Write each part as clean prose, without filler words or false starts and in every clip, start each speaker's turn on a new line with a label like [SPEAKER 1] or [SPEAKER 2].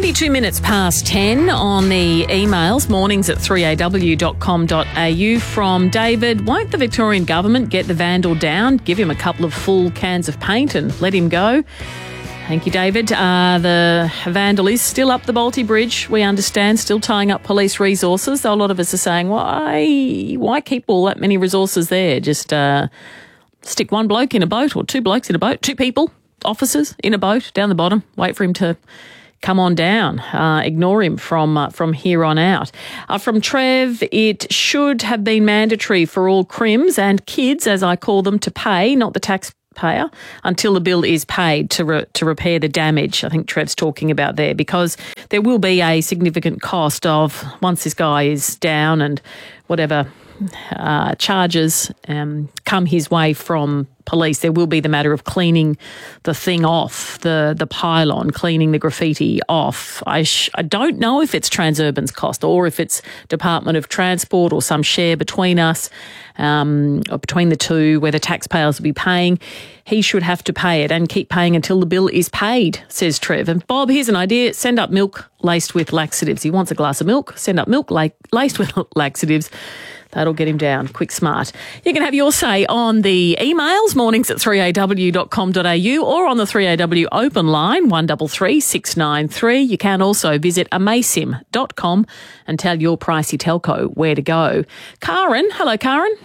[SPEAKER 1] 22 minutes past 10 on the emails, mornings at 3aw.com.au from David. Won't the Victorian government get the vandal down, give him a couple of full cans of paint and let him go? Thank you, David. The vandal is still up the Bolte Bridge, we understand, still tying up police resources. Though a lot of us are saying, why keep all that many resources there? Just stick one bloke in a boat or two blokes in a boat, two people, officers in a boat down the bottom, wait for him to come on down. Ignore him from here on out. From Trev, it should have been mandatory for all crims and kids, as I call them, to pay, not the taxpayer, until the bill is paid to repair the damage. I think Trev's talking about there, because there will be a significant cost of, once this guy is down and whatever charges come his way from police, there will be the matter of cleaning the thing off, the pylon, cleaning the graffiti off. I don't know if it's Transurban's cost or if it's Department of Transport or some share between us, or between the two, where the taxpayers will be paying. He should have to pay it and keep paying until the bill is paid, says Trev. And Bob, here's an idea. Send up milk laced with laxatives. He wants a glass of milk. Send up milk laced with laxatives. That'll get him down. Quick, smart. You can have your say on the emails, mornings at 3aw.com.au, or on the 3AW open line, 133 693. You can also visit amasim.com and tell your pricey telco where to go. Karen. Hello, Karen.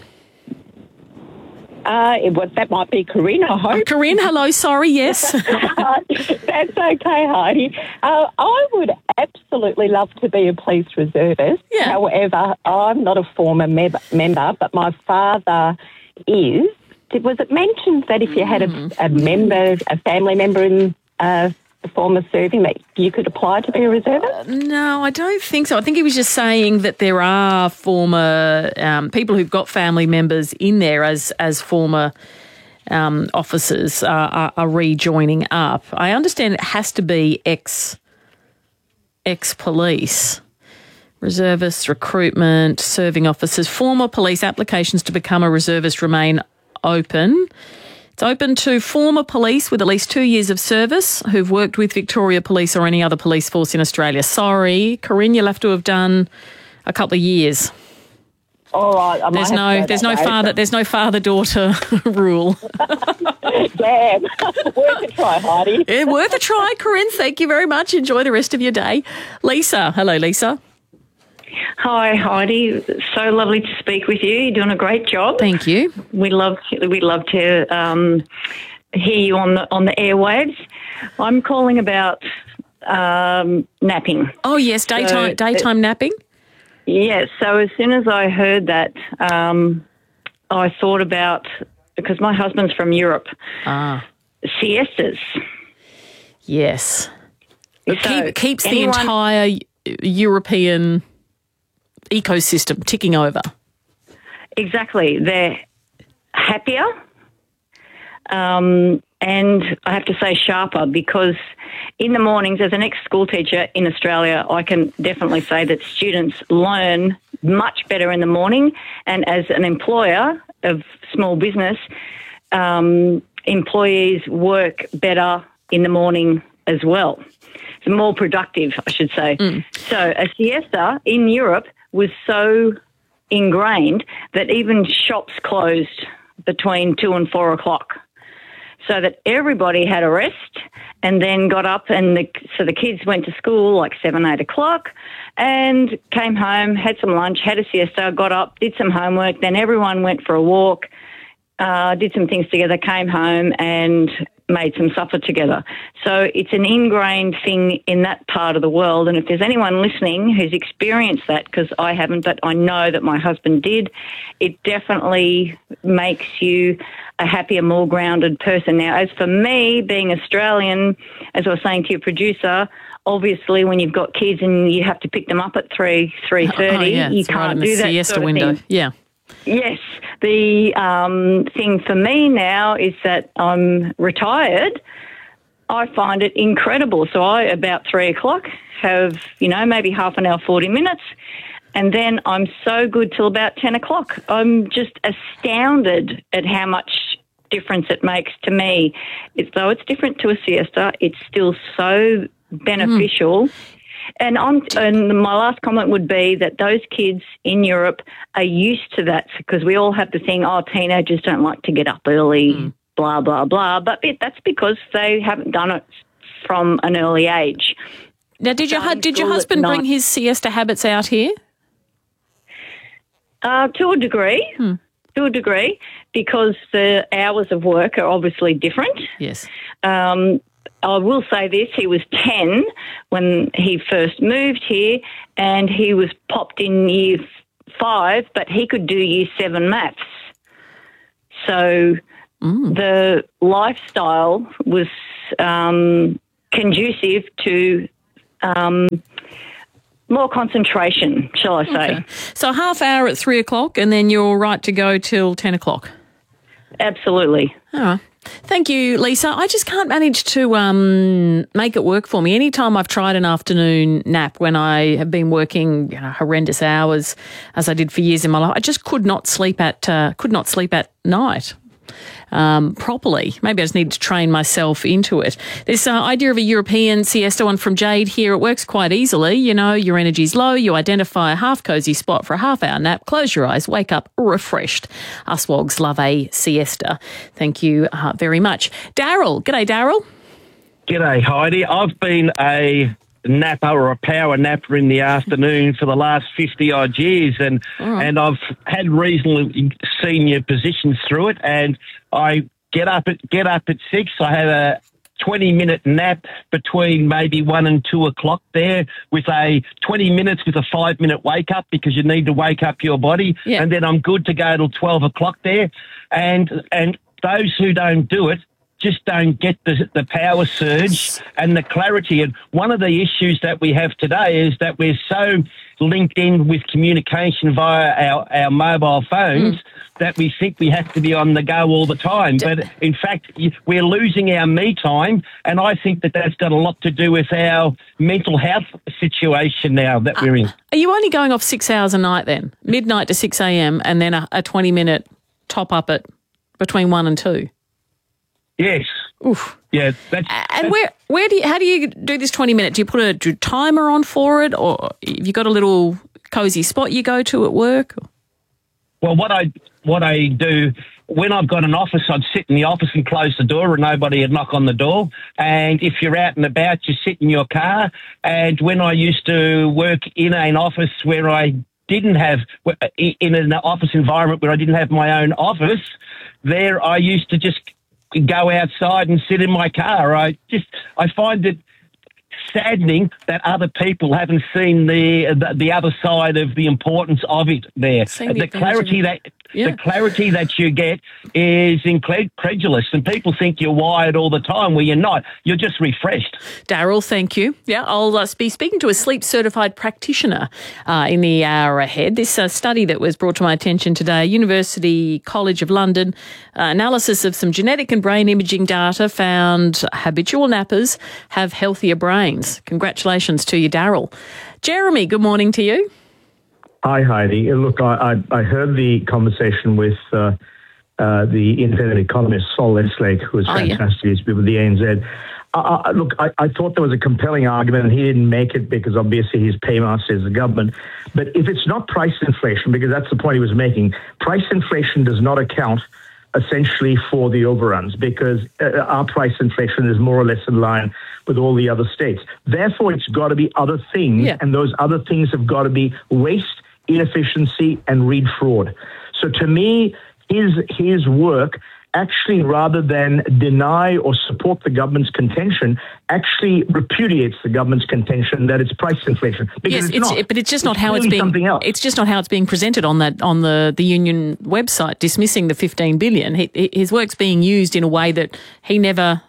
[SPEAKER 2] That might be Corinne, I hope.
[SPEAKER 1] Corinne, hello, sorry, yes.
[SPEAKER 2] That's okay, Heidi. I would absolutely love to be a police reservist.
[SPEAKER 1] Yeah.
[SPEAKER 2] However, I'm not a former member, but my father is. Was it mentioned that if you had a family member in former serving, that you could apply to be a reservist?
[SPEAKER 1] No, I don't think so. I think he was just saying that there are former people who've got family members in there as former officers are rejoining up. I understand it has to be ex-police. Reservists, recruitment, serving officers, former police applications to become a reservist remain open. It's open to former police with at least 2 years of service who've worked with Victoria Police or any other police force in Australia. Sorry, Corinne, you'll have to have done a couple of years.
[SPEAKER 2] All right.
[SPEAKER 1] There's no father-daughter rule.
[SPEAKER 2] Damn. Worth a try, Heidi.
[SPEAKER 1] Yeah, worth a try, Corinne. Thank you very much. Enjoy the rest of your day. Lisa. Hello, Lisa.
[SPEAKER 3] Hi, Heidi. So lovely to speak with you. You're doing a great job.
[SPEAKER 1] Thank you.
[SPEAKER 3] We love to hear you on the airwaves. I'm calling about napping.
[SPEAKER 1] Oh yes, daytime napping.
[SPEAKER 3] Yes. So as soon as I heard that, I thought about, because my husband's from Europe, siestas.
[SPEAKER 1] Yes.
[SPEAKER 3] So
[SPEAKER 1] keeps the entire European ecosystem ticking over.
[SPEAKER 3] Exactly. They're happier, and I have to say sharper, because in the mornings, as an ex-school teacher in Australia, I can definitely say that students learn much better in the morning, and as an employer of small business, employees work better in the morning as well. It's more productive, I should say. So a siesta in Europe was so ingrained that even shops closed between 2 and 4 o'clock, so that everybody had a rest and then got up, and so the kids went to school like 7, 8 o'clock and came home, had some lunch, had a siesta, got up, did some homework, then everyone went for a walk, did some things together, came home and made some supper together. So it's an ingrained thing in that part of the world. And if there's anyone listening who's experienced that, because I haven't, but I know that my husband did, it definitely makes you a happier, more grounded person. Now, as for me, being Australian, as I was saying to your producer, obviously when you've got kids and you have to pick them up at 3:30, you can't do that
[SPEAKER 1] siesta
[SPEAKER 3] sort of
[SPEAKER 1] window.
[SPEAKER 3] thing.
[SPEAKER 1] Yeah.
[SPEAKER 3] Yes. The thing for me now is that I'm retired. I find it incredible. So I, about 3 o'clock, have, maybe half an hour, 40 minutes, and then I'm so good till about 10 o'clock. I'm just astounded at how much difference it makes to me. Though it's different to a siesta, it's still so beneficial. And my last comment would be that those kids in Europe are used to that, because we all have the thing, teenagers don't like to get up early, blah, blah, blah. But that's because they haven't done it from an early age.
[SPEAKER 1] Now, did your husband bring his siesta habits out here?
[SPEAKER 3] To a degree. To a degree, because the hours of work are obviously different.
[SPEAKER 1] Yes.
[SPEAKER 3] I will say this, he was 10 when he first moved here, and he was popped in year 5, but he could do year 7 maths. So the lifestyle was conducive to more concentration, shall I say.
[SPEAKER 1] Okay. So a half hour at 3 o'clock, and then you're right to go till 10 o'clock?
[SPEAKER 3] Absolutely.
[SPEAKER 1] All right. Thank you, Lisa. I just can't manage to make it work for me. Anytime I've tried an afternoon nap when I have been working horrendous hours, as I did for years in my life, I just could not sleep at night properly. Maybe I just need to train myself into it. This idea of a European siesta, one from Jade here, it works quite easily. You know, your energy's low, you identify a half cosy spot for a half-hour nap, close your eyes, wake up refreshed. Us wogs love a siesta. Thank you very much. Daryl. G'day, Daryl.
[SPEAKER 4] G'day, Heidi. I've been a napper or a power napper in the afternoon for the last 50-odd years, and I've had reasonably senior positions through it, and I get up at 6. I have a 20-minute nap between maybe 1 and 2 o'clock there, with a 20 minutes with a 5-minute wake up, because you need to wake up your body, and then I'm good to go till 12 o'clock there. And those who don't do it just don't get the power surge and the clarity. And one of the issues that we have today is that we're so linked in with communication via our mobile phones that we think we have to be on the go all the time. But in fact, we're losing our me time, and I think that that's got a lot to do with our mental health situation now that we're in.
[SPEAKER 1] Are you only going off 6 hours a night then? Midnight to 6 a.m. and then a 20-minute top up at between 1 and 2?
[SPEAKER 4] Yes.
[SPEAKER 1] Oof.
[SPEAKER 4] Yeah.
[SPEAKER 1] How do you do this 20 minutes? Do you put a timer on for it, or have you got a little cosy spot you go to at work?
[SPEAKER 4] Well, what I do when I've got an office, I'd sit in the office and close the door, and nobody would knock on the door. And if you're out and about, you sit in your car. And when I used to work in an office where I didn't have, in an office environment where I didn't have my own office, there I used to just go outside and sit in my car. I find it saddening that other people haven't seen the other side of the importance of it there. The clarity that you get is incredulous, and people think you're wired all the time where you're not. You're just refreshed.
[SPEAKER 1] Daryl, thank you. Yeah, I'll be speaking to a sleep-certified practitioner in the hour ahead. This study that was brought to my attention today, University College of London, analysis of some genetic and brain imaging data found habitual nappers have healthier brains. Congratulations to you, Daryl. Jeremy, good morning to you.
[SPEAKER 5] Hi, Heidi. Look, I heard the conversation with the independent economist, Sol Westlake, who was fantastic. He's been with the ANZ. Look, I thought there was a compelling argument, and he didn't make it because obviously his paymaster is the government. But if it's not price inflation, because that's the point he was making, price inflation does not account essentially for the overruns, because our price inflation is more or less in line with all the other states. Therefore, it's got to be other things, and those other things have got to be waste, inefficiency, and read fraud. So to me, his work actually, rather than deny or support the government's contention, actually repudiates the government's contention that it's price inflation. Because
[SPEAKER 1] but it's just not how it's being. It's just not how it's being presented on the union website, dismissing the $15 billion. His work's being used in a way that he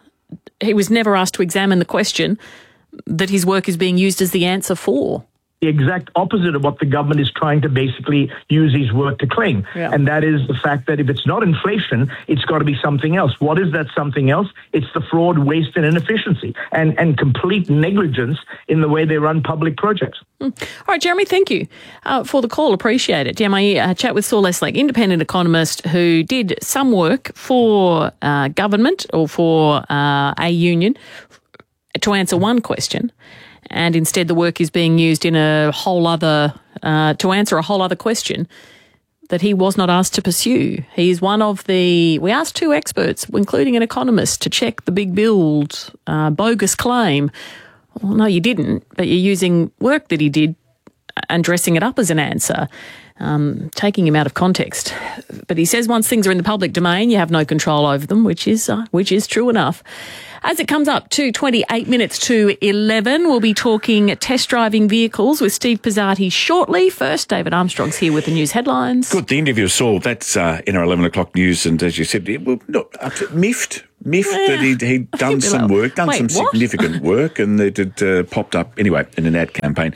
[SPEAKER 1] was never asked to examine the question that his work is being used as the answer for.
[SPEAKER 5] The exact opposite of what the government is trying to basically use his work to claim. Yeah. And that is the fact that if it's not inflation, it's got to be something else. What is that something else? It's the fraud, waste, and inefficiency and complete negligence in the way they run public projects.
[SPEAKER 1] All right, Jeremy, thank you for the call. Appreciate it. Yeah, my chat with Sol Westlake, independent economist who did some work for government or for a union to answer one question, and instead the work is being used in a whole other, to answer a whole other question that he was not asked to pursue. He's one of we asked 2 experts, including an economist, to check the big build bogus claim. Well, no, you didn't, but you're using work that he did and dressing it up as an answer, taking him out of context. But he says once things are in the public domain, you have no control over them, which is true enough. As it comes up to 28 minutes to 11, we'll be talking test driving vehicles with Steve Pizzati shortly. First, David Armstrong's here with the news headlines.
[SPEAKER 6] Good. The interview saw that's in our 11 o'clock news, and as you said, miffed that he'd done some work, significant work, and it had popped up anyway in an ad campaign.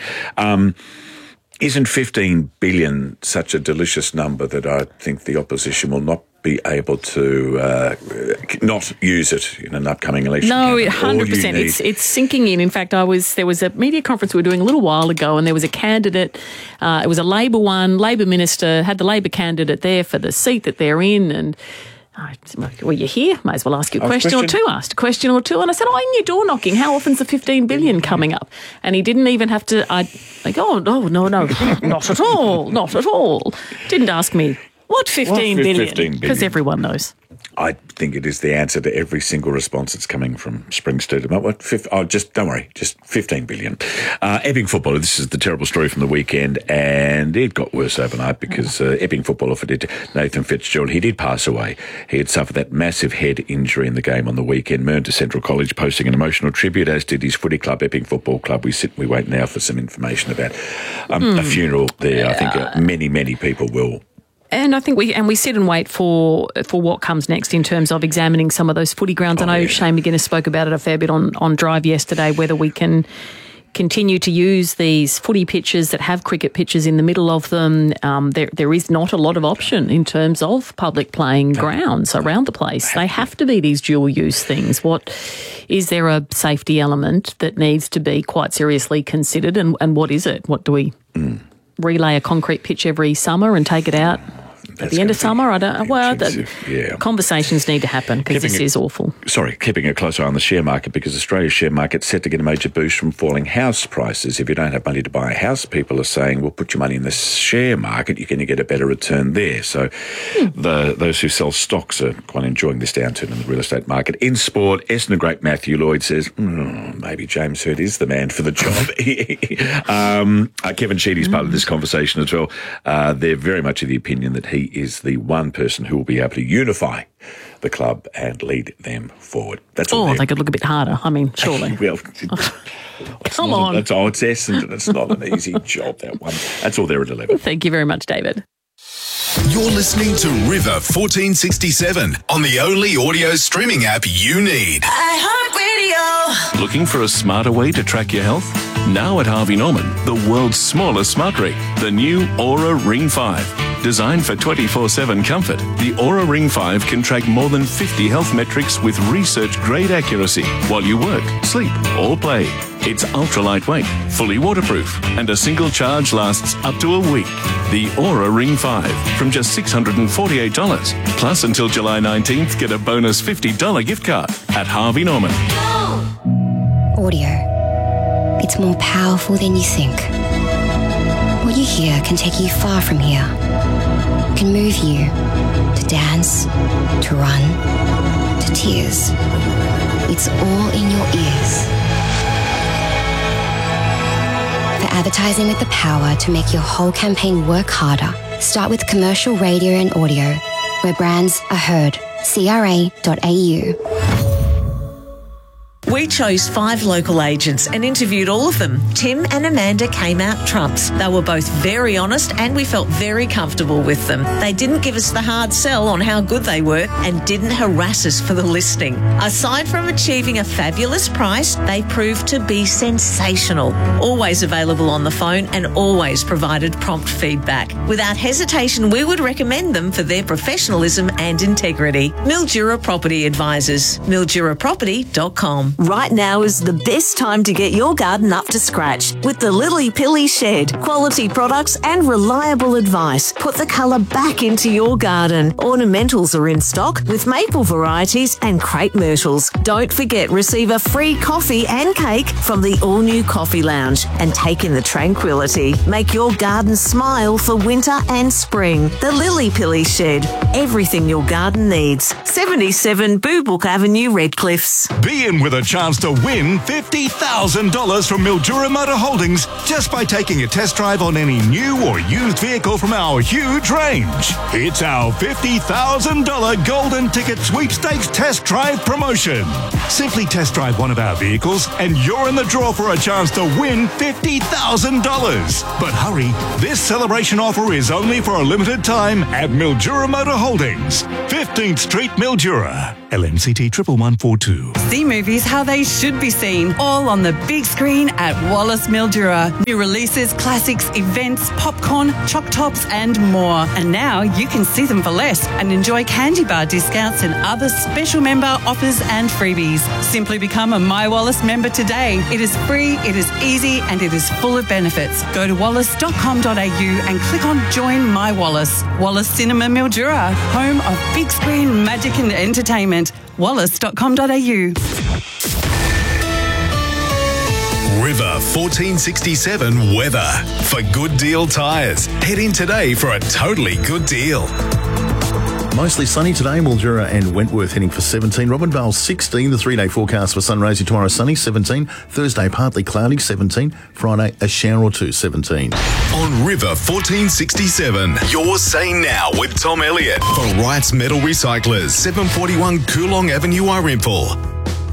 [SPEAKER 6] Isn't 15 billion such a delicious number that I think the opposition will not be able to not use it in an upcoming election?
[SPEAKER 1] No, 100%. It's sinking in. In fact, there was a media conference we were doing a little while ago, and there was a candidate. It was a Labor one. Labor minister had the Labor candidate there for the seat that they're in, and. Well, you're here. May as well ask you a question or two. Asked a question or two, and I said, in your door knocking, how often's the 15 billion coming up? And he didn't even have to. No, not at all. Didn't ask me what 15 billion, because everyone knows.
[SPEAKER 6] I think it is the answer to every single response that's coming from Spring Street. Don't worry, just 15 billion. Epping footballer, this is the terrible story from the weekend, and it got worse overnight because Epping footballer Nathan Fitzgerald, he did pass away. He had suffered that massive head injury in the game on the weekend. Mernda Central College posting an emotional tribute, as did his footy club, Epping Football Club. We wait now for some information about a funeral there. I think many people will.
[SPEAKER 1] And I think we sit and wait for what comes next in terms of examining some of those footy grounds. I know Shane McGuinness spoke about it a fair bit on Drive yesterday, whether we can continue to use these footy pitches that have cricket pitches in the middle of them. There is not a lot of option in terms of public playing grounds around the place. They have to be these dual-use things. Is there a safety element that needs to be quite seriously considered, and what is it? What do we relay a concrete pitch every summer and take it out at the end of summer? I don't. Well, conversations need to happen because this is awful.
[SPEAKER 6] Keeping a close eye on the share market, because Australia's share market's set to get a major boost from falling house prices. If you don't have money to buy a house, people are saying, well, put your money in the share market, you're going to get a better return there. So those who sell stocks are quite enjoying this downturn in the real estate market. In sport, Essendon great Matthew Lloyd says, maybe James Hird is the man for the job. Kevin Sheedy's part of this conversation as well. They're very much of the opinion that he is the one person who will be able to unify the club and lead them forward. That's all.
[SPEAKER 1] They could look a bit harder. I mean, surely.
[SPEAKER 6] Well,
[SPEAKER 1] come on.
[SPEAKER 6] It's Essendon. It's not an easy job, that one. That's all there at 11.
[SPEAKER 1] Thank you very much, David.
[SPEAKER 7] You're listening to River 1467 on the only audio streaming app you need. iHeartRadio.
[SPEAKER 8] Looking for a smarter way to track your health? Now at Harvey Norman, the world's smallest smart ring, the new Aura Ring 5. Designed for 24/7 comfort, the Aura Ring 5 can track more than 50 health metrics with research-grade accuracy while you work, sleep, or play. It's ultra-lightweight, fully waterproof, and a single charge lasts up to a week. The Aura Ring 5 from just $648. Plus, until July 19th, get a bonus $50 gift card at Harvey Norman.
[SPEAKER 9] Audio. It's more powerful than you think. What you hear can take you far from here. It can move you to dance, to run, to tears. It's all in your ears. For advertising with the power to make your whole campaign work harder, start with commercial radio and audio, where brands are heard. CRA.au.
[SPEAKER 10] We chose 5 local agents and interviewed all of them. Tim and Amanda came out trumps. They were both very honest and we felt very comfortable with them. They didn't give us the hard sell on how good they were and didn't harass us for the listing. Aside from achieving a fabulous price, they proved to be sensational. Always available on the phone and always provided prompt feedback. Without hesitation, we would recommend them for their professionaldism and integrity. Mildura Property Advisors. MilduraProperty.com. Right now is the best time to get your garden up to scratch with the Lily Pilly Shed. Quality products and reliable advice put the colour back into your garden. Ornamentals are in stock with maple varieties and crepe myrtles. Don't forget, receive a free coffee and cake from the all-new Coffee Lounge and take in the tranquility. Make your garden smile for winter and spring. The Lily Pilly Shed. Everything your garden needs. 77 Boobrook Avenue, Redcliffs.
[SPEAKER 11] Be in with a chance to win $50,000 from Mildura Motor Holdings just by taking a test drive on any new or used vehicle from our huge range. It's our $50,000 Golden Ticket Sweepstakes Test Drive promotion. Simply test drive one of our vehicles and you're in the draw for a chance to win $50,000. But hurry, this celebration offer is only for a limited time at Mildura Motor Holdings, 15th Street, Mildura. LMCT 11142.
[SPEAKER 12] See movies how they should be seen, all on the big screen at Wallace Mildura. New releases, classics, events, popcorn, choc tops and more. And now you can see them for less and enjoy candy bar discounts and other special member offers and freebies. Simply become a My Wallace member today. It is free, it is easy and it is full of benefits. Go to wallace.com.au and click on Join My Wallace. Wallace Cinema Mildura, home of big screen magic and entertainment. wallace.com.au.
[SPEAKER 7] River 1467 weather. For Good Deal Tyres, head in today for a totally good deal.
[SPEAKER 13] Mostly sunny today, Mildura and Wentworth heading for 17. Robinvale 16, the 3-day forecast for Sunraysia tomorrow sunny 17. Thursday partly cloudy 17. Friday a shower or two 17.
[SPEAKER 7] On River 1467, you're saying now with Tom Elliott for Wright's Metal Recyclers, 741 Coolong Avenue, Irimple.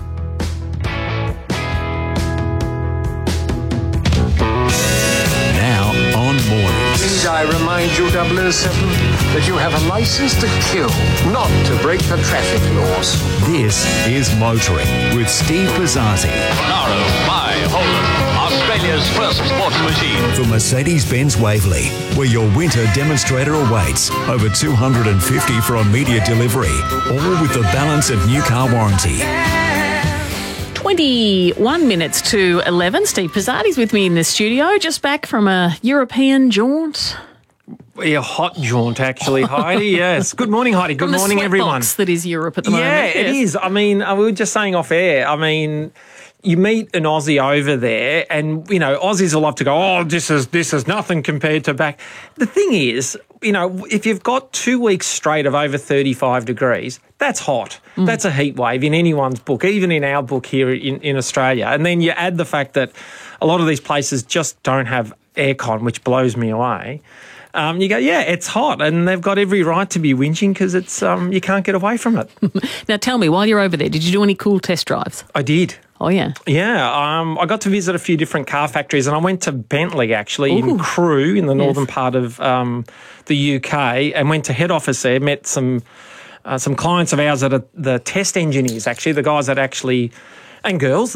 [SPEAKER 14] I remind you, 007, that you have a license to kill, not to break the traffic laws.
[SPEAKER 15] This is Motoring with Steve Pizzazzi.
[SPEAKER 16] Monaro by Holden, Australia's first sporting machine.
[SPEAKER 15] For Mercedes-Benz Waverley, where your winter demonstrator awaits. Over 250 for immediate delivery, all with the balance of new car warranty.
[SPEAKER 1] 21 minutes to 11. Steve Pizzati's with me in the studio, just back from a European jaunt.
[SPEAKER 17] A hot jaunt, actually, Heidi. Yes. Good morning, Heidi. Good morning, everyone.
[SPEAKER 1] That is Europe at the moment.
[SPEAKER 17] Yeah, it is. I mean, we were just saying off air. I mean, you meet an Aussie over there, and you know, Aussies will love to go, "Oh, this is nothing compared to back." The thing is, you know, if you've got 2 weeks straight of over 35 degrees, that's hot. That's a heat wave in anyone's book, even in our book here in Australia. And then you add the fact that a lot of these places just don't have aircon, which blows me away. You go, yeah, it's hot, and they've got every right to be whinging because it's you can't get away from it.
[SPEAKER 1] Now, tell me, while you're over there, did you do any cool test drives?
[SPEAKER 17] I did.
[SPEAKER 1] Oh, yeah?
[SPEAKER 17] Yeah. I got to visit a few different car factories, and I went to Bentley, actually, in Crewe, in the northern part of the UK, and went to head office there, met some clients of ours that are the test engineers, actually, the guys that actually, and girls,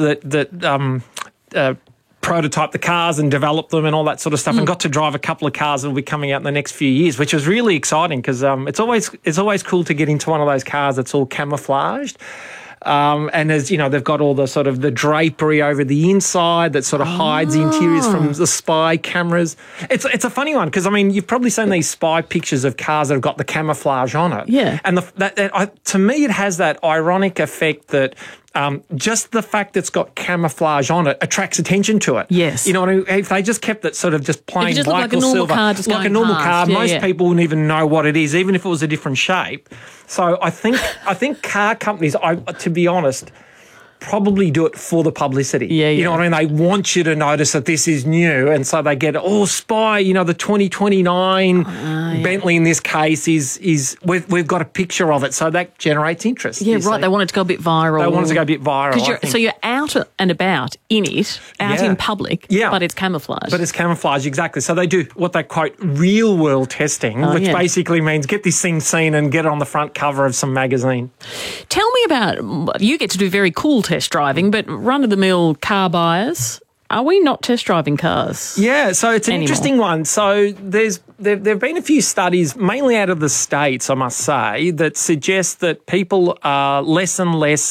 [SPEAKER 17] that prototype the cars and develop them and all that sort of stuff, and got to drive a couple of cars that will be coming out in the next few years, which was really exciting because it's always cool to get into one of those cars that's all camouflaged. And as you know, they've got all the sort of the drapery over the inside that sort of hides the interiors from the spy cameras. It's a funny one because I mean you've probably seen these spy pictures of cars that have got the camouflage on it.
[SPEAKER 1] Yeah,
[SPEAKER 17] and to me it has that ironic effect that. Just the fact that it's got camouflage on it attracts attention to it.
[SPEAKER 1] Yes.
[SPEAKER 17] You know what I mean? If they just kept it sort of just plain
[SPEAKER 1] just
[SPEAKER 17] black
[SPEAKER 1] like
[SPEAKER 17] or silver,
[SPEAKER 1] like
[SPEAKER 17] a normal car, most people wouldn't even know what it is, even if it was a different shape. So I think car companies, to be honest, probably do it for the publicity.
[SPEAKER 1] Yeah.
[SPEAKER 17] You know what I mean? They want you to notice that this is new, and so they get spy. You know, the 2029 Bentley in this case is we've got a picture of it, so that generates interest.
[SPEAKER 1] Yeah, right. They want it to go a bit viral.
[SPEAKER 17] They want it to go a bit viral.
[SPEAKER 1] So you're out and about in it, in public.
[SPEAKER 17] Yeah,
[SPEAKER 1] but it's camouflage.
[SPEAKER 17] But it's camouflage, exactly. So they do what they quote real world testing, which basically means get this thing seen and get it on the front cover of some magazine.
[SPEAKER 1] Tell me about, you get to do very cool test driving, but run-of-the-mill car buyers, are we not test driving cars?
[SPEAKER 17] Yeah, so it's an interesting one. So there have been a few studies, mainly out of the States, I must say, that suggest that people are less and less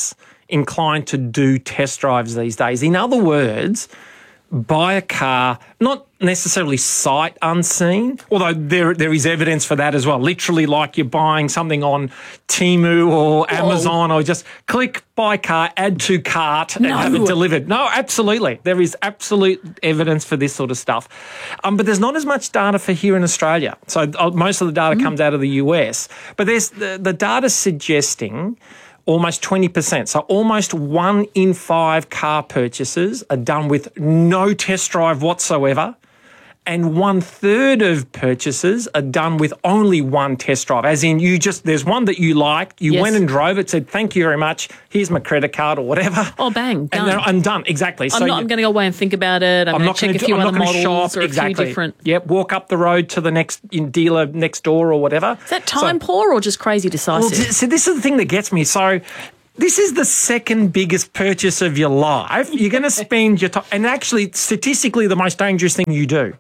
[SPEAKER 17] inclined to do test drives these days. In other words, buy a car, not necessarily sight unseen, although there is evidence for that as well. Literally like you're buying something on Temu or Amazon or just click, buy car, add to cart and have it delivered. No, absolutely. There is absolute evidence for this sort of stuff. But there's not as much data for here in Australia. So most of the data comes out of the US. But there's the data suggesting almost 20%. So almost 1 in 5 car purchases are done with no test drive whatsoever. And 1/3 of purchases are done with only one test drive. As in, there's one that you liked, you went and drove it, said, thank you very much, here's my credit card or whatever.
[SPEAKER 1] Oh, bang, done.
[SPEAKER 17] And I'm done, exactly.
[SPEAKER 1] I'm going to go away and think about it. I'm going to check a few other models or a few different.
[SPEAKER 17] Yep, walk up the road to the next dealer next door or whatever.
[SPEAKER 1] Is that time poor or just crazy decisive?
[SPEAKER 17] Well, so this is the thing that gets me. So this is the second biggest purchase of your life. You're going to spend your time, and actually, statistically, the most dangerous thing you do.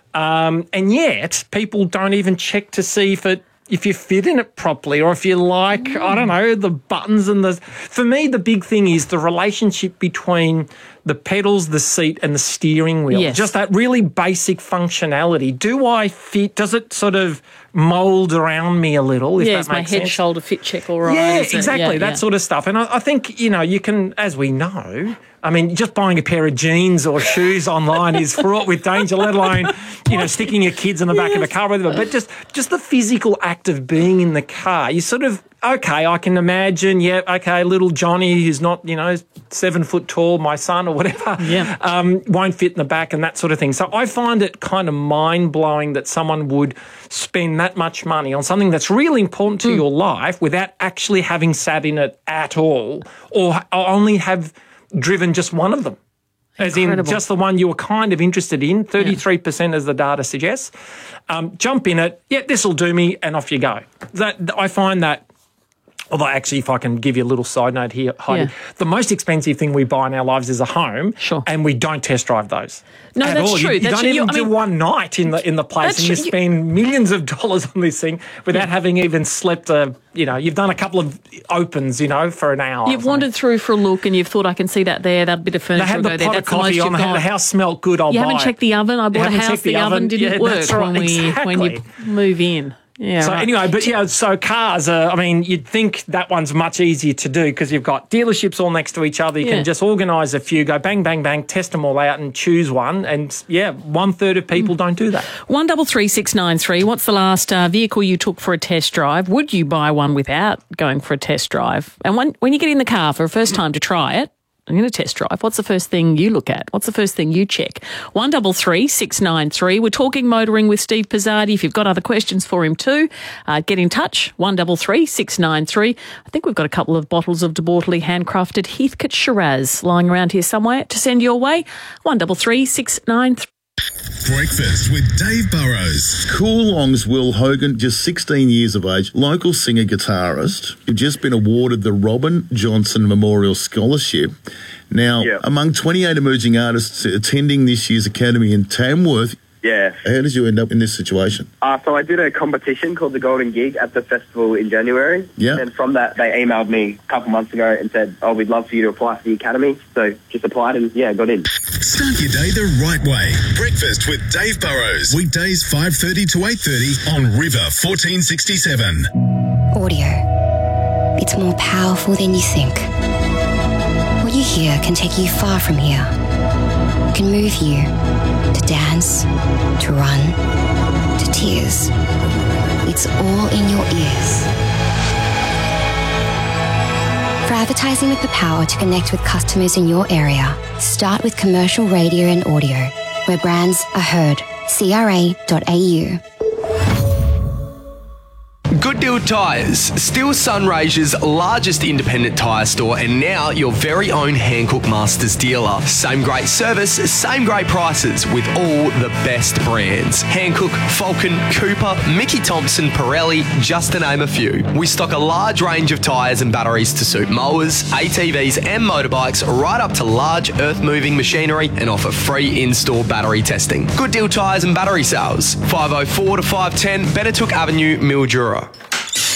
[SPEAKER 17] And yet, people don't even check to see if you fit in it properly or if you like, I don't know, the buttons and For me, the big thing is the relationship between the pedals, the seat and the steering wheel.
[SPEAKER 1] Yes.
[SPEAKER 17] Just that really basic functionality. Do I fit? Does it sort of mould around me a little, if that makes sense?
[SPEAKER 1] Is my head shoulder fit check all right?
[SPEAKER 17] Yeah, exactly, that sort of stuff. And I think, you can, as we know, I mean, just buying a pair of jeans or shoes online is fraught with danger, let alone, sticking your kids in the back of a car with them. But just the physical act of being in the car, you sort of, okay, I can imagine, little Johnny who's not, 7 foot tall, my son or whatever, won't fit in the back and that sort of thing. So I find it kind of mind-blowing that someone would spend that much money on something that's really important to your life without actually having sat in it at all or only have driven just one of them. As in just the one you were kind of interested in, 33% as the data suggests. Jump in it, this will do me, and off you go. I find that, although actually, if I can give you a little side note here, Heidi, the most expensive thing we buy in our lives is a home, and we don't test drive those.
[SPEAKER 1] No,
[SPEAKER 17] at
[SPEAKER 1] that's
[SPEAKER 17] all.
[SPEAKER 1] true.
[SPEAKER 17] You don't even do one night in the place, and you spend millions of dollars on this thing without having even slept you've done a couple of opens, for an hour.
[SPEAKER 1] You've wandered through for a look and you've thought, I can see that there, that bit of furniture
[SPEAKER 17] they had
[SPEAKER 1] will go there.
[SPEAKER 17] Pot
[SPEAKER 1] That's
[SPEAKER 17] of coffee
[SPEAKER 1] the most
[SPEAKER 17] on,
[SPEAKER 1] you've got.
[SPEAKER 17] The house smelled good,
[SPEAKER 1] You haven't checked the oven. I bought a house, the oven didn't work when you move in. Yeah.
[SPEAKER 17] So anyway, but so cars, you'd think that one's much easier to do because you've got dealerships all next to each other. You can just organise a few, go bang, bang, bang, test them all out and choose one. And 1/3 of people don't do that.
[SPEAKER 1] 133693. What's the last vehicle you took for a test drive? Would you buy one without going for a test drive? And when you get in the car for a first time to try it, I'm going to test drive. What's the first thing you look at? What's the first thing you check? 133693. We're talking motoring with Steve Pizzardi. If you've got other questions for him too, get in touch. 133693. I think we've got a couple of bottles of De Bortoli handcrafted Heathcote Shiraz lying around here somewhere to send your way. 133693.
[SPEAKER 7] Breakfast with Dave Burrows.
[SPEAKER 13] Coolong's Will Hogan, just 16 years of age, local singer-guitarist. He'd just been awarded the Robin Johnson Memorial Scholarship. Now, among 28 emerging artists attending this year's Academy in Tamworth,
[SPEAKER 18] Yeah.
[SPEAKER 13] How did you end up in this situation?
[SPEAKER 18] So I did a competition called the Golden Gig at the festival in January.
[SPEAKER 13] Yeah.
[SPEAKER 18] And from that, they emailed me a couple months ago and said, oh, we'd love for you to apply for the Academy. So just applied and, got in.
[SPEAKER 7] Start your day the right way. Breakfast with Dave Burrows. Weekdays 5:30 to 8:30 on River 1467.
[SPEAKER 9] Audio. It's more powerful than you think. What you hear can take you far from here. It can move you to dance, to run, to tears. It's all in your ears. For advertising with the power to connect with customers in your area, start with commercial radio and audio, where brands are heard. CRA.au.
[SPEAKER 19] Good Deal Tyres, still Sunraysia's largest independent tyre store and now your very own Hankook Masters dealer. Same great service, same great prices with all the best brands. Hankook, Falcon, Cooper, Mickey Thompson, Pirelli, just to name a few. We stock a large range of tyres and batteries to suit mowers, ATVs and motorbikes right up to large earth-moving machinery and offer free in-store battery testing. Good Deal Tyres and Battery Sales, 504 to 510 Benetook Avenue, Mildura.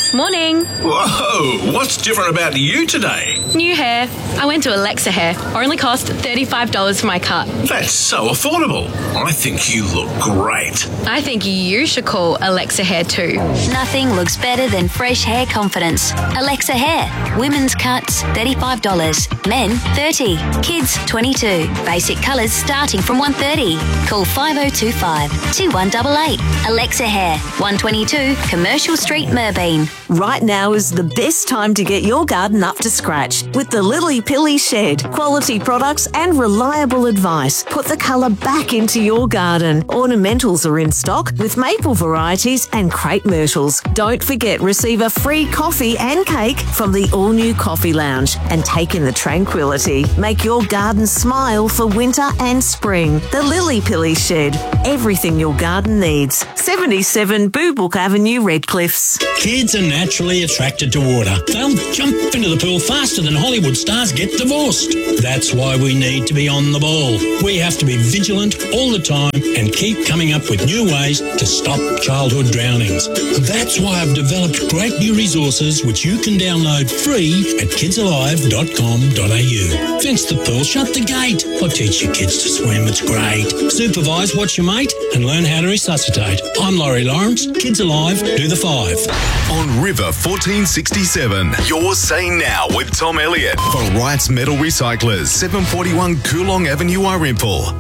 [SPEAKER 20] Morning.
[SPEAKER 7] Whoa, what's different about you today?
[SPEAKER 20] New hair. I went to Alexa Hair. Only cost $35 for my cut.
[SPEAKER 7] That's so affordable. I think you look great.
[SPEAKER 20] I think you should call Alexa Hair too.
[SPEAKER 21] Nothing looks better than fresh hair confidence. Alexa Hair. Women's cuts, $35. Men, $30. Kids, $22. Basic colours starting from $130. Call 5025 2188. Alexa Hair. 122 Commercial Street, Merbeen.
[SPEAKER 10] Right now is the best time to get your garden up to scratch with the Lily Pilly Shed. Quality products and reliable advice. Put the colour back into your garden. Ornamentals are in stock with maple varieties and crepe myrtles. Don't forget, receive a free coffee and cake from the all-new Coffee Lounge and take in the tranquility. Make your garden smile for winter and spring. The Lily Pilly Shed. Everything your garden needs. 77 Boobook Avenue, Redcliffs.
[SPEAKER 22] Kids are naturally attracted to water. They'll jump into the pool faster than Hollywood stars get divorced. That's why we need to be on the ball. We have to be vigilant all the time and keep coming up with new ways to stop childhood drownings. That's why I've developed great new resources which you can download free at kidsalive.com.au. Fence the pool, shut the gate, or teach your kids to swim. It's great. Supervise, watch your mate, and learn how to resuscitate. I'm Laurie Lawrence. Kids Alive, do the 5.
[SPEAKER 7] On River 1467, you're saying now with Tom Elliott for Wright's Metal Recyclers, 741 Coolong Avenue, Irimple.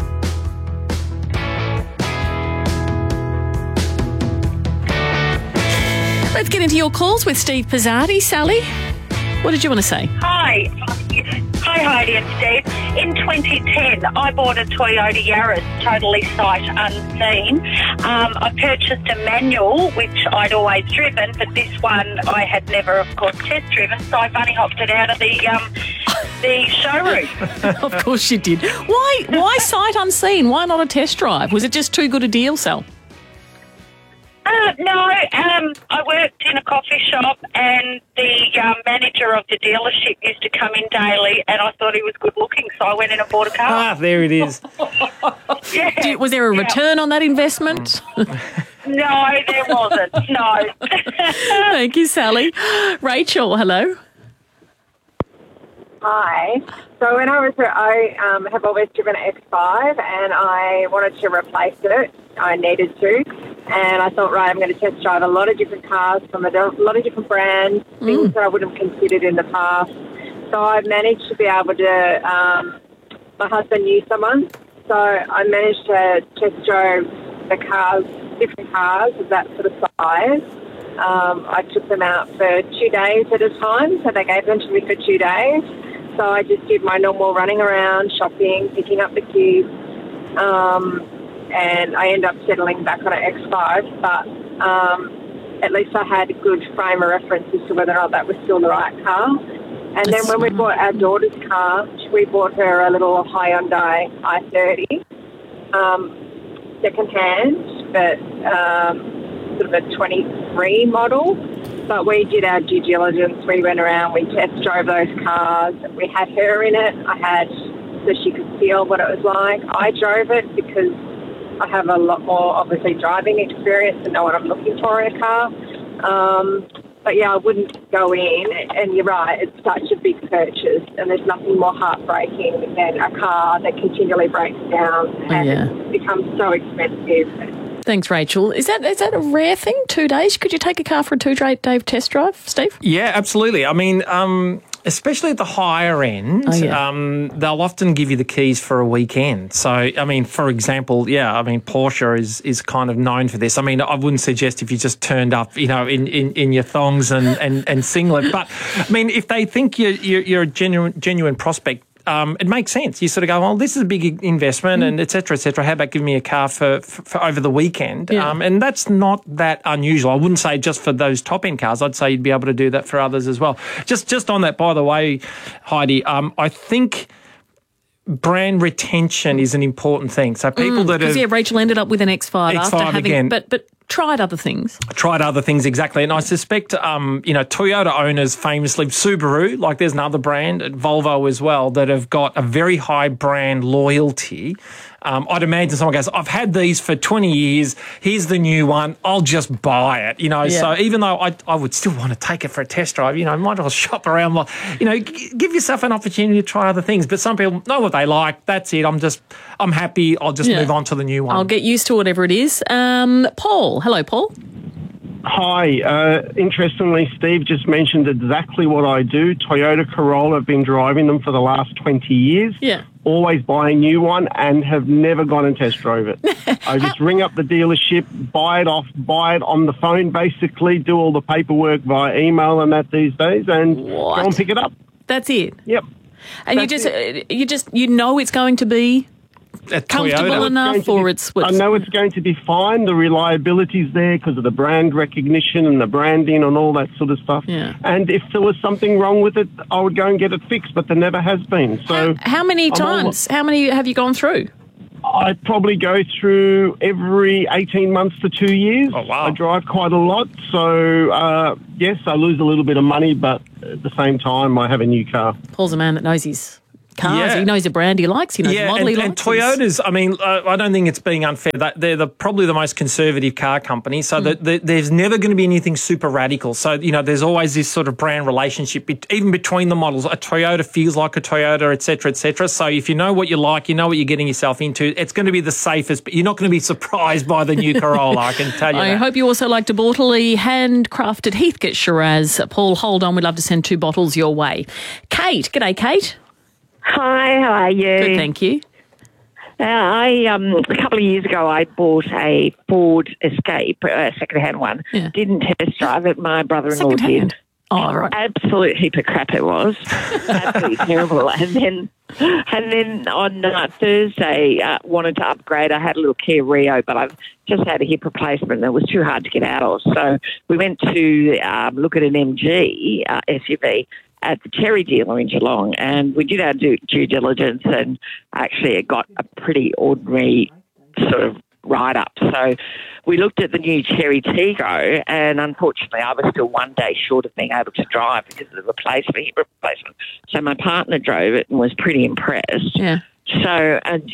[SPEAKER 1] Let's get into your calls with Steve Pizzardi. Sally, what did you want to say?
[SPEAKER 23] Hi, Heidi and Steve. In 2010, I bought a Toyota Yaris, totally sight unseen. I purchased a manual, which I'd always driven, but this one I had never, of course, test driven, so I bunny hopped it out of the showroom.
[SPEAKER 1] Of course you did. Why sight unseen? Why not a test drive? Was it just too good a deal, Sal?
[SPEAKER 23] No, I worked in a coffee shop and the manager of the dealership used to come in daily and I thought he was good looking, so I went in and bought a car.
[SPEAKER 17] Ah, there it is.
[SPEAKER 23] Yeah.
[SPEAKER 1] Was there a return on that investment?
[SPEAKER 23] No, there wasn't. No.
[SPEAKER 1] Thank you, Sally. Rachel, hello.
[SPEAKER 24] Hi. So when I have always driven an X5 and I wanted to replace it. I needed to. And I thought, right, I'm going to test drive a lot of different cars from a lot of different brands, things that I wouldn't have considered in the past. So I managed to be able to, my husband knew someone, so I managed to test drive the cars, different cars of that sort of size. I took them out for 2 days at a time, so they gave them to me for 2 days. So I just did my normal running around, shopping, picking up the kids, and I ended up settling back on an X5, but at least I had a good frame of reference as to whether or not that was still the right car. And then when we bought our daughter's car, we bought her a little Hyundai i30, second-hand, but sort of a 23 model. But we did our due diligence. We went around, we test drove those cars. We had her in it. So she could feel what it was like. I drove it because I have a lot more, obviously, driving experience and know what I'm looking for in a car. But, yeah, I wouldn't go in. And you're right, it's such a big purchase, and there's nothing more heartbreaking than a car that continually breaks down and it becomes so expensive.
[SPEAKER 1] Thanks, Rachel. Is that a rare thing, 2 days? Could you take a car for a 2-day test drive, Steve?
[SPEAKER 17] Yeah, absolutely. I mean, especially at the higher end, they'll often give you the keys for a weekend. So, I mean, for example, Porsche is kind of known for this. I mean, I wouldn't suggest if you just turned up, in your thongs and singlet. But, I mean, if they think you're a genuine prospect, it makes sense. You sort of go, well, this is a big investment and et cetera, et cetera. How about giving me a car for over the weekend? Yeah. And that's not that unusual. I wouldn't say just for those top-end cars. I'd say you'd be able to do that for others as well. Just on that, by the way, Heidi, I think brand retention is an important thing. So people that have...
[SPEAKER 1] Because, Rachel ended up with an X5 after having... Again. But tried other things.
[SPEAKER 17] Tried other things, exactly. And I suspect, Toyota owners famously, Subaru, like there's another brand, Volvo as well, that have got a very high brand loyalty. I'd imagine someone goes, I've had these for 20 years. Here's the new one. I'll just buy it. So even though I would still want to take it for a test drive, might as well shop around. Give yourself an opportunity to try other things. But some people know what they like. That's it. I'm happy. I'll just move on to the new one.
[SPEAKER 1] I'll get used to whatever it is. Paul. Hello, Paul.
[SPEAKER 2] Hi. Interestingly, Steve just mentioned exactly what I do. Toyota Corolla, I've been driving them for the last 20 years.
[SPEAKER 1] Yeah.
[SPEAKER 2] Always buy a new one and have never gone and test drove it. I just ring up the dealership, buy it on the phone, basically, do all the paperwork via email and that these days, and go and pick it up.
[SPEAKER 1] That's it?
[SPEAKER 2] Yep.
[SPEAKER 1] And you know it's going to be comfortable enough, or
[SPEAKER 2] I know it's going to be fine. The reliability's there because of the brand recognition and the branding and all that sort of stuff.
[SPEAKER 1] Yeah.
[SPEAKER 2] And if there was something wrong with it, I would go and get it fixed, but there never has been. So
[SPEAKER 1] how many times? How many have you gone through?
[SPEAKER 2] I probably go through every 18 months to 2 years.
[SPEAKER 17] Oh, wow.
[SPEAKER 2] I drive quite a lot. So, yes, I lose a little bit of money, but at the same time, I have a new car.
[SPEAKER 1] Paul's a man that knows his cars. He knows the brand he likes. He knows the model he likes.
[SPEAKER 17] And Toyotas, I don't think it's being unfair. They're probably the most conservative car company, so there's never going to be anything super radical. So, there's always this sort of brand relationship, even between the models. A Toyota feels like a Toyota, et cetera, et cetera. So if you know what you like, you know what you're getting yourself into, it's going to be the safest, but you're not going to be surprised by the new Corolla, I can tell you
[SPEAKER 1] I hope you also like to bottle the handcrafted Heathcote Shiraz. Paul, hold on. We'd love to send 2 bottles your way. Kate. G'day, Kate.
[SPEAKER 3] Hi, how are you?
[SPEAKER 1] Good, thank you.
[SPEAKER 3] A couple of years ago, I bought a Ford Escape, a second-hand one. Yeah. Didn't test drive it. My brother-in-law did.
[SPEAKER 1] Oh, right.
[SPEAKER 3] Absolute heap of crap it was. Absolutely terrible. And then on Thursday, wanted to upgrade. I had a little Kia Rio, but I've just had a hip replacement and it was too hard to get out of. So we went to look at an MG SUV at the Cherry dealer in Geelong, and we did our due diligence, and actually it got a pretty ordinary sort of write-up. So we looked at the new Cherry Tiggo, and unfortunately I was still 1 day short of being able to drive because of the replacement. So my partner drove it and was pretty impressed.
[SPEAKER 1] Yeah.
[SPEAKER 3] So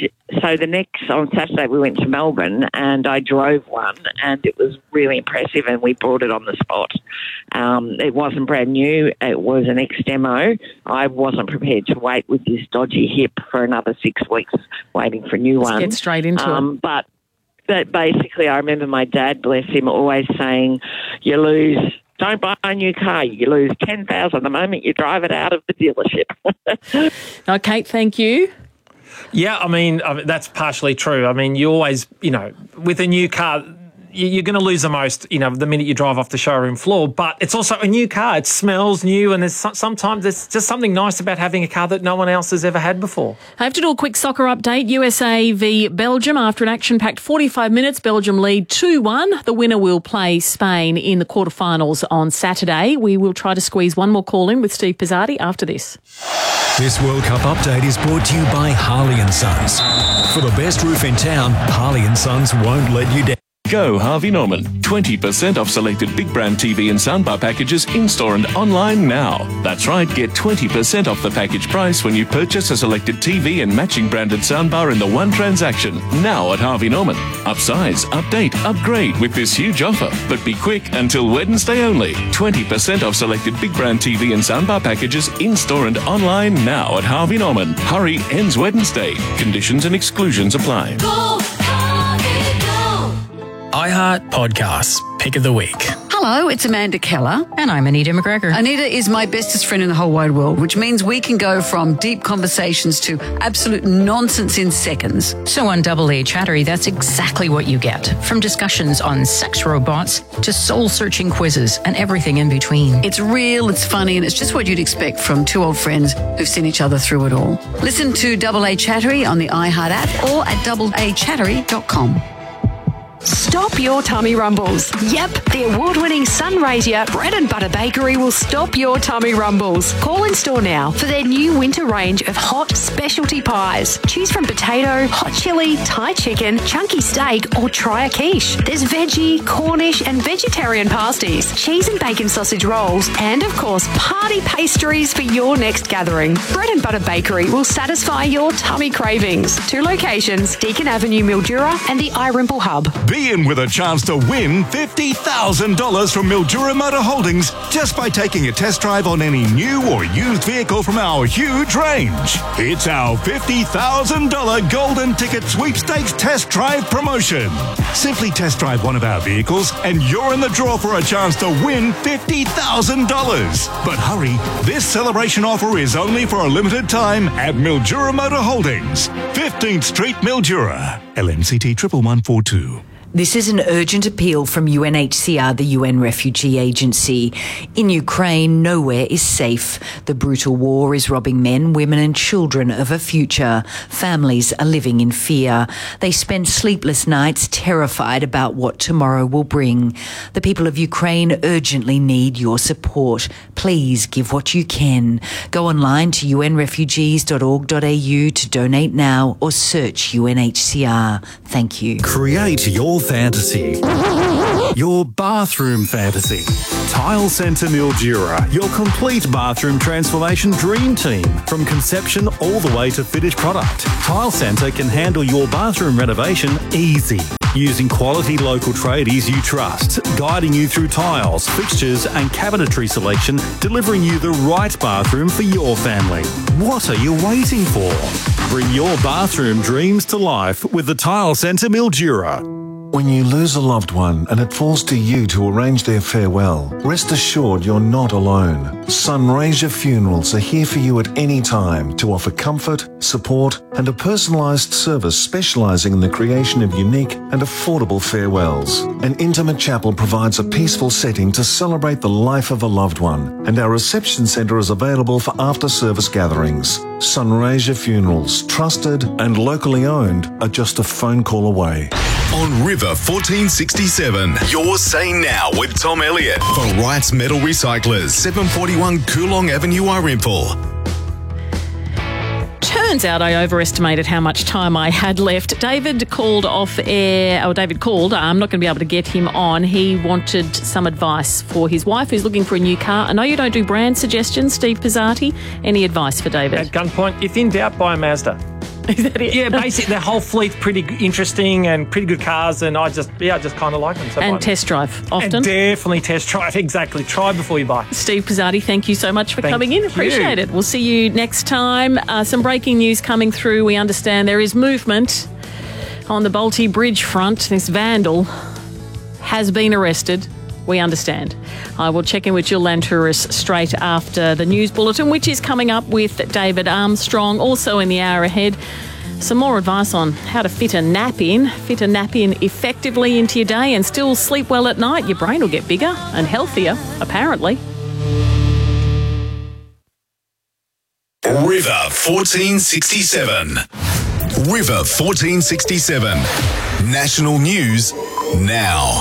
[SPEAKER 3] on Saturday we went to Melbourne and I drove one and it was really impressive and we brought it on the spot. It wasn't brand new. It was an ex-demo. I wasn't prepared to wait with this dodgy hip for another 6 weeks waiting for a new one.
[SPEAKER 1] Let's get straight into it.
[SPEAKER 3] But basically I remember my dad, bless him, always saying, don't buy a new car. You lose $10,000 the moment you drive it out of the dealership.
[SPEAKER 1] No, Kate, thank you.
[SPEAKER 17] Yeah, I mean, that's partially true. I mean, you always, with a new car, you're going to lose the most, the minute you drive off the showroom floor. But it's also a new car. It smells new, and sometimes there's just something nice about having a car that no one else has ever had before.
[SPEAKER 1] I have to do a quick soccer update. USA v Belgium. After an action-packed 45 minutes, Belgium lead 2-1. The winner will play Spain in the quarterfinals on Saturday. We will try to squeeze one more call in with Steve Pizzardi after this.
[SPEAKER 15] This World Cup update is brought to you by Harley & Sons. For the best roof in town, Harley & Sons won't let you down.
[SPEAKER 8] Go Harvey Norman. 20% off selected big brand TV and soundbar packages in-store and online now. That's right, get 20% off the package price when you purchase a selected TV and matching branded soundbar in the one transaction. Now at Harvey Norman. Upsize, update, upgrade with this huge offer. But be quick, until Wednesday only. 20% off selected big brand TV and soundbar packages in-store and online now at Harvey Norman. Hurry, ends Wednesday. Conditions and exclusions apply.
[SPEAKER 4] iHeart Podcasts, Pick of the Week.
[SPEAKER 5] Hello, it's Amanda Keller.
[SPEAKER 25] And I'm Anita McGregor.
[SPEAKER 5] Anita is my bestest friend in the whole wide world, which means we can go from deep conversations to absolute nonsense in seconds.
[SPEAKER 25] So on Double A Chattery, that's exactly what you get. From discussions on sex robots to soul-searching quizzes and everything in between.
[SPEAKER 5] It's real, it's funny, and it's just what you'd expect from two old friends who've seen each other through it all. Listen to Double A Chattery on the iHeart app or at doubleachattery.com.
[SPEAKER 21] Stop.
[SPEAKER 6] stop your tummy rumbles. Yep, the award-winning Sunraysia Bread and Butter Bakery will stop your tummy rumbles. Call in store now for their new winter range of hot specialty pies. Choose from potato, hot chili, Thai chicken, chunky steak, or try a quiche. There's veggie, Cornish, and vegetarian pasties, cheese and bacon sausage rolls, and of course, party pastries for your next gathering. Bread and Butter Bakery will satisfy your tummy cravings. 2 locations, Deakin Avenue, Mildura, and the iRimple Hub.
[SPEAKER 11] Be in with a chance to win $50,000 from Mildura Motor Holdings just by taking a test drive on any new or used vehicle from our huge range. It's our $50,000 Golden Ticket Sweepstakes Test Drive promotion. Simply test drive one of our vehicles and you're in the draw for a chance to win $50,000. But hurry, this celebration offer is only for a limited time at Mildura Motor Holdings, 15th Street, Mildura, LMCT 11142.
[SPEAKER 12] This is an urgent appeal from UNHCR, the UN Refugee Agency. In Ukraine, nowhere is safe. The brutal war is robbing men, women and children of a future. Families are living in fear. They spend sleepless nights terrified about what tomorrow will bring. The people of Ukraine urgently need your support. Please give what you can. Go online to unrefugees.org.au to donate now or search UNHCR. Thank you.
[SPEAKER 14] Create your fantasy. Your bathroom fantasy. Tile Centre Mildura, your complete bathroom transformation dream team. From conception all the way to finished product. Tile Centre can handle your bathroom renovation easy. Using quality local tradies you trust, guiding you through tiles, fixtures and cabinetry selection, delivering you the right bathroom for your family. What are you waiting for? Bring your bathroom dreams to life with the Tile Centre Mildura.
[SPEAKER 16] When you lose a loved one and it falls to you to arrange their farewell, rest assured you're not alone. Sunraysia Funerals are here for you at any time to offer comfort, support and a personalised service specialising in the creation of unique and affordable farewells. An intimate chapel provides a peaceful setting to celebrate the life of a loved one, and our reception centre is available for after-service gatherings. Sunraysia Funerals, trusted and locally owned, are just a phone call away.
[SPEAKER 7] On River 1467, you're saying now with Tom Elliott for Wrights Metal Recyclers, 741 Coolong Avenue, Irimple.
[SPEAKER 1] Turns out I overestimated how much time I had left. David called off air. I'm not going to be able to get him on. He wanted some advice for his wife who's looking for a new car. I know you don't do brand suggestions, Steve Pizzati. Any advice for David?
[SPEAKER 17] At gunpoint, if in doubt, buy a Mazda.
[SPEAKER 1] Is that it?
[SPEAKER 17] Yeah, basically the whole fleet's pretty interesting and pretty good cars, and I just kind of like them. So
[SPEAKER 1] and test drive often.
[SPEAKER 17] And definitely test drive, exactly. Try before you buy.
[SPEAKER 1] Steve Pizzati, thank you so much for coming in. Appreciate it. We'll see you next time. Some breaking news coming through. We understand there is movement on the Bolte Bridge front. This vandal has been arrested. We understand. I will check in with Jill Lantouris straight after the news bulletin, which is coming up with David Armstrong. Also in the hour ahead, some more advice on how to fit a nap in effectively into your day and still sleep well at night. Your brain will get bigger and healthier, apparently.
[SPEAKER 7] River 1467. River 1467. National news now.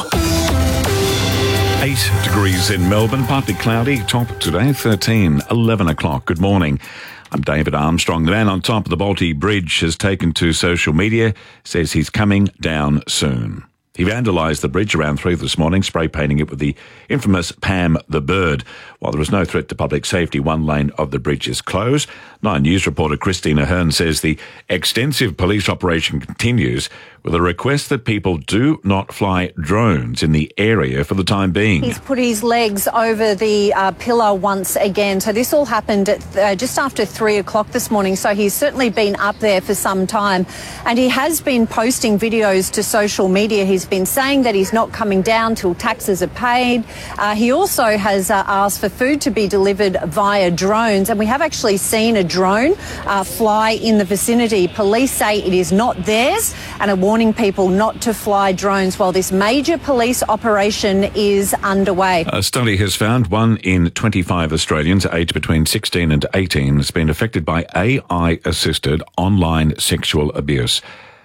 [SPEAKER 26] 8 degrees in Melbourne, partly cloudy, top today, 13, 11 o'clock. Good morning. I'm David Armstrong. The man on top of the Bolte Bridge has taken to social media, says he's coming down soon. He vandalised the bridge around 3 this morning, spray painting it with the infamous Pam the Bird. While there is no threat to public safety, one lane of the bridge is closed. Nine News reporter Christina Hearn says the extensive police operation continues with a request that people do not fly drones in the area for the time being.
[SPEAKER 27] He's put his legs over the pillar once again. So this all happened at just after 3 o'clock this morning. So he's certainly been up there for some time. And he has been posting videos to social media. He's been saying that he's not coming down till taxes are paid. He also has asked for food to be delivered via drones. And we have actually seen a drone fly in the vicinity. Police say it is not theirs and are warning people not to fly drones while this major police operation is underway.
[SPEAKER 26] A study has found 1 in 25 Australians aged between 16 and 18 has been affected by AI-assisted online sexual abuse.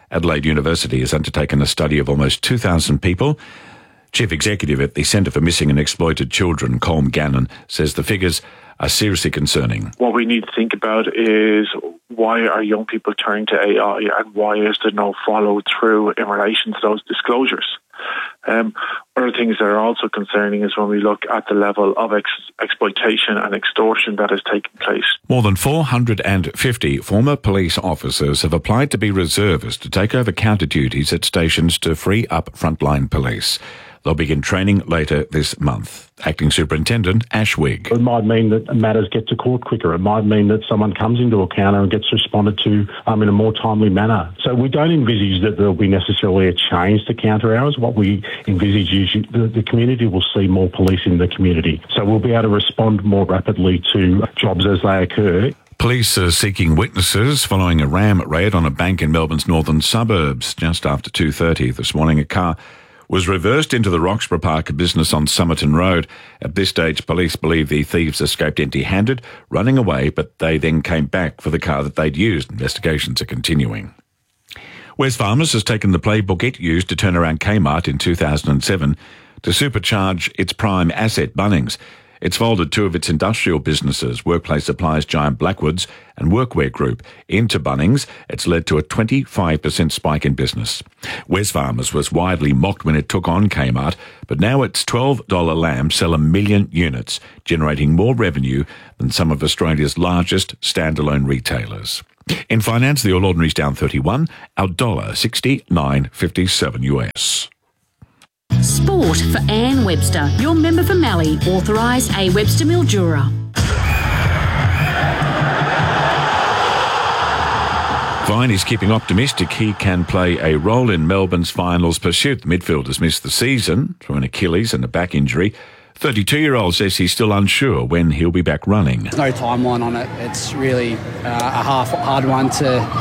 [SPEAKER 26] Adelaide University has undertaken a study of almost 2,000 people. Chief Executive at the Centre for Missing and Exploited Children, Colm Gannon, says the figures are seriously concerning.
[SPEAKER 9] What we need to think about is why are young people turning to AI and why is there no follow-through in relation to those disclosures? Other things that are also concerning is when we look at the level of exploitation and extortion that is taking place.
[SPEAKER 26] More than 450 former police officers have applied to be reservists to take over counter duties at stations to free up frontline police. They'll begin training later this month. Acting Superintendent Ash Wigg.
[SPEAKER 10] It might mean that matters get to court quicker. It might mean that someone comes into a counter and gets responded to in a more timely manner. So we don't envisage that there'll be necessarily a change to counter hours. What we envisage is the community will see more police in the community. So we'll be able to respond more rapidly to jobs as they occur.
[SPEAKER 26] Police are seeking witnesses following a ram raid on a bank in Melbourne's northern suburbs. Just after 2:30 this morning, a car was reversed into the Roxburgh Park business on Somerton Road. At this stage, police believe the thieves escaped empty-handed, running away, but they then came back for the car that they'd used. Investigations are continuing. Wesfarmers has taken the playbook it used to turn around Kmart in 2007 to supercharge its prime asset, Bunnings. It's folded two of its industrial businesses, workplace supplies giant Blackwoods and Workwear Group, into Bunnings. It's led to a 25% spike in business. Wesfarmers was widely mocked when it took on Kmart, but now its $12 lamb sell 1 million units, generating more revenue than some of Australia's largest standalone retailers. In finance, the All Ordinary's down 31, our dollar 69.57 US.
[SPEAKER 13] Sport for Anne Webster, your member for Mallee, authorised A. Webster Mildura.
[SPEAKER 26] Vine is keeping optimistic he can play a role in Melbourne's finals pursuit. The midfielder's missed the season through an Achilles and a back injury. 32-year-old says he's still unsure when he'll be back running.
[SPEAKER 18] There's no timeline on it. It's really a hard one to